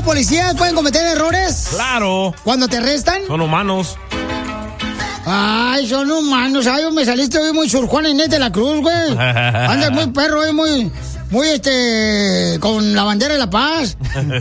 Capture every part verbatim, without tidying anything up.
policías pueden cometer errores? Claro. ¿Cuando te arrestan? Son humanos. Ay, son humanos. Ay, me saliste hoy muy Sor Juana Inés de la Cruz, güey. Andas muy perro hoy, muy, muy este, con la bandera de la paz.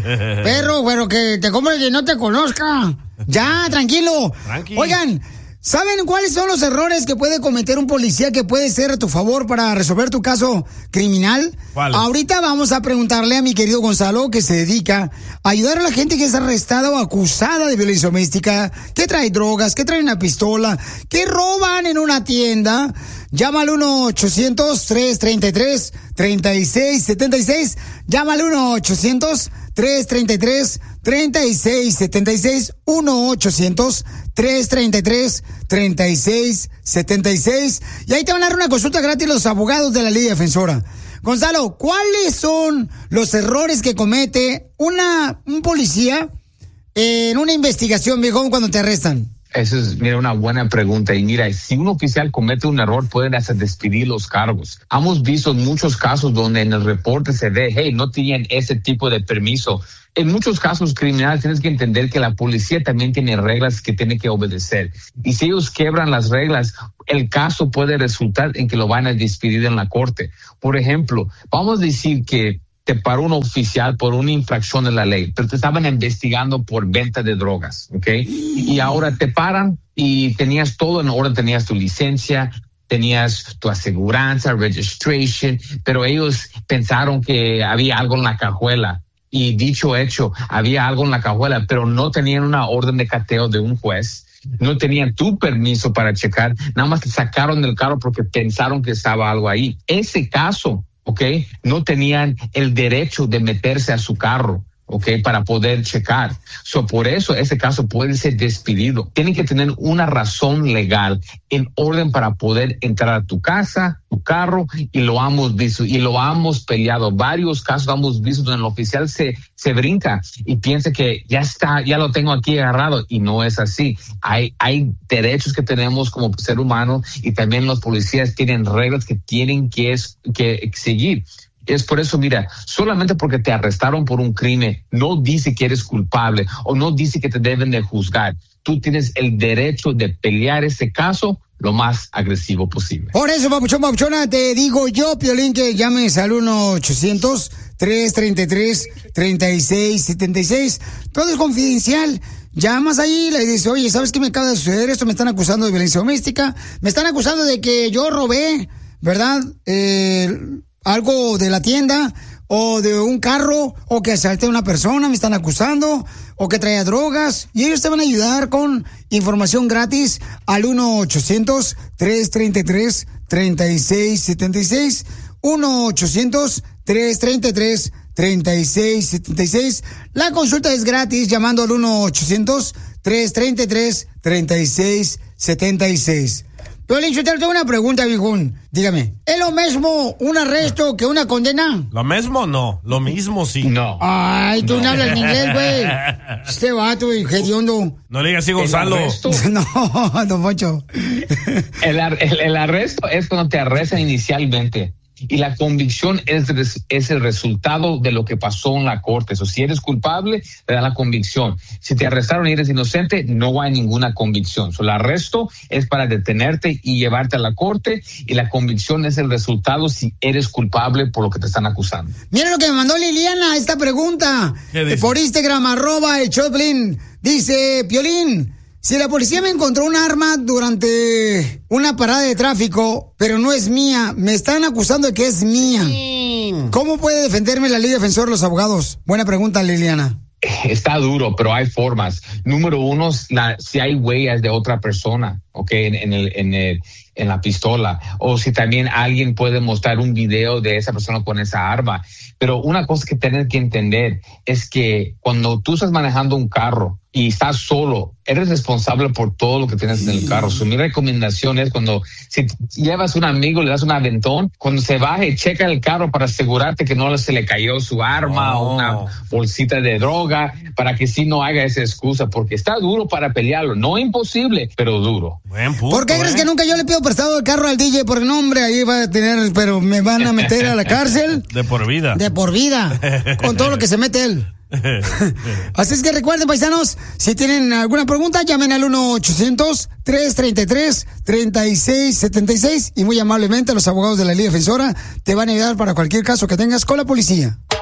Perro, pero que te compres y no te conozca. Ya, tranquilo. Tranqui. Oigan, ¿saben cuáles son los errores que puede cometer un policía que puede ser a tu favor para resolver tu caso criminal? ¿Cuál? Ahorita vamos a preguntarle a mi querido Gonzalo, que se dedica a ayudar a la gente que es arrestada o acusada de violencia doméstica, que trae drogas, que trae una pistola, que roban en una tienda. Llama al uno ochocientos, tres treinta y tres, treinta y seis setenta y seis. Llama al uno ochocientos, tres treinta y tres, treinta y seis setenta y seis. uno ochocientos, tres treinta y tres, treinta y seis setenta y seis. Y ahí te van a dar una consulta gratis los abogados de la Liga Defensora. Gonzalo, ¿cuáles son los errores que comete una, un policía en una investigación, viejo, cuando te arrestan? Esa es, mira, una buena pregunta. Y mira, si un oficial comete un error, pueden hasta despedir los cargos. Hemos visto muchos casos donde en el reporte se ve, hey, no tenían ese tipo de permiso. En muchos casos criminales tienes que entender que la policía también tiene reglas que tiene que obedecer. Y si ellos quebran las reglas, el caso puede resultar en que lo van a despedir en la corte. Por ejemplo, vamos a decir que te paró un oficial por una infracción de la ley, pero te estaban investigando por venta de drogas, ¿ok? Y ahora te paran y tenías todo en orden, tenías tu licencia, tenías tu aseguranza, registration, pero ellos pensaron que había algo en la cajuela. Y dicho hecho, había algo en la cajuela, pero no tenían una orden de cateo de un juez. No tenían tu permiso para checar, nada más te sacaron del carro porque pensaron que estaba algo ahí. Ese caso, ¿ok? No tenían el derecho de meterse a su carro, ¿ok? Para poder checar. So, por eso ese caso puede ser despedido. Tienen que tener una razón legal en orden para poder entrar a tu casa, tu carro, y lo hemos visto, y lo hemos peleado. Varios casos hemos visto donde el oficial se, se brinca y piensa que ya está, ya lo tengo aquí agarrado, y no es así. Hay, hay derechos que tenemos como ser humano, y también los policías tienen reglas que tienen que, es, que seguir. Es por eso, mira, solamente porque te arrestaron por un crimen, no dice que eres culpable o no dice que te deben de juzgar. Tú tienes el derecho de pelear ese caso lo más agresivo posible. Por eso, papuchón, papuchona, te digo yo, Piolín, que llames al uno ochocientos, tres treinta y tres, treinta y seis setenta y seis. Todo es confidencial. Llamas ahí, le dices, oye, ¿sabes qué me acaba de suceder? Esto me están acusando de violencia doméstica. Me están acusando de que yo robé, ¿verdad? Eh... algo de la tienda, o de un carro, o que asalté a una persona, me están acusando, o que traía drogas, y ellos te van a ayudar con información gratis al uno ochocientos, tres treinta y tres, treinta y seis setenta y seis, uno ochocientos, tres treinta y tres, treinta y seis setenta y seis. La consulta es gratis llamando al uno ochocientos, tres treinta y tres, treinta y seis setenta y seis. Piolín, yo te tengo una pregunta, viejón. Dígame, ¿es lo mismo un arresto que una condena? ¿Lo mismo? No. Lo mismo sí. No. Ay, tú no, no hablas en inglés, güey. Este vato, hediondo. No le digas así, Gonzalo. No, don Poncho. El, el, el arresto es cuando te arrestan inicialmente. Y la convicción es, es el resultado de lo que pasó en la corte. So, si eres culpable, te dan la convicción. Si te arrestaron y eres inocente, no hay ninguna convicción. So, el arresto es para detenerte y llevarte a la corte, y la convicción es el resultado si eres culpable por lo que te están acusando. Mira lo que me mandó Liliana, esta pregunta. Por Instagram, arroba el Choplin. Dice, Piolín, si la policía me encontró un arma durante una parada de tráfico, pero no es mía, me están acusando de que es mía, ¿cómo puede defenderme la Ley Defensor los abogados? Buena pregunta, Liliana. Está duro, pero hay formas. Número uno, la, si hay huellas de otra persona, ok, en, en, el, en, el, en la pistola, o si también alguien puede mostrar un video de esa persona con esa arma. Pero una cosa que tienes que entender es que cuando tú estás manejando un carro y estás solo, eres responsable por todo lo que tienes en el carro. So, mi recomendación es cuando si llevas un amigo, le das un aventón, cuando se baje, checa el carro para asegurarte que no se le cayó su arma oh. o una bolsita de droga, para que sí no haga esa excusa, porque está duro para pelearlo. No imposible, pero duro. Buen punto, ¿Por qué eh? crees que nunca yo le pido prestado el carro al D J? Porque no, hombre, ahí va a tener, pero me van a meter a la cárcel. De por vida. De por vida. Con todo lo que se mete él. Así es que recuerden, paisanos, si tienen alguna pregunta, llamen al uno ochocientos, tres treinta y tres, treinta y seis setenta y seis y muy amablemente los abogados de la Liga Defensora te van a ayudar para cualquier caso que tengas con la policía.